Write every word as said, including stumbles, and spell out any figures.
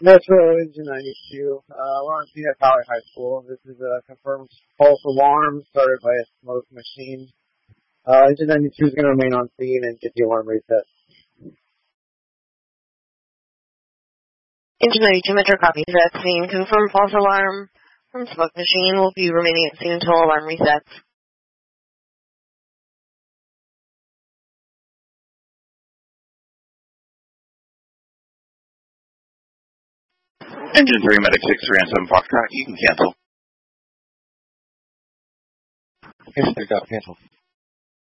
Metro Engine ninety-two. Uh, we're on scene at Power High School. This is a confirmed false alarm started by a smoke machine. Uh, Engine ninety-two is going to remain on scene and get the alarm reset. Engine ninety-two Metro copies that scene. Confirmed false alarm from smoke machine will be remaining at scene until alarm resets. Engine three, Medic six three and seven Foxtrot, you can cancel. Yes, sir, got cancel.